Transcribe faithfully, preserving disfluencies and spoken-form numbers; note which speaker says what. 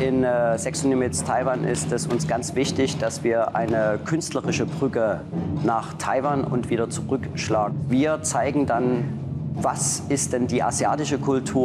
Speaker 1: in äh, Sechs Unimits Taiwan ist es uns ganz wichtig, dass wir eine künstlerische Brücke nach Taiwan und wieder zurückschlagen. Wir zeigen dann, was ist denn die asiatische Kultur.